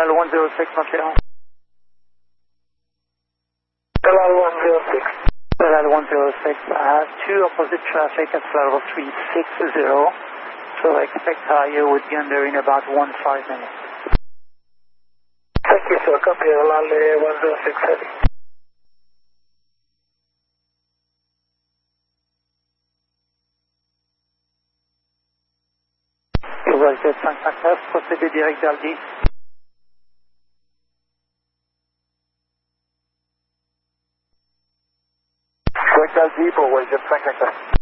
LL 106 Montreal. LL 106. LL 106, I have two opposite traffic at level 360, so I expect higher would be under in about 15 minutes. Thank you, sir. Copy LL 106 heavy. Voltage 559, procédez direct vers le 10. Direct vers le 10 pour Voltage 559.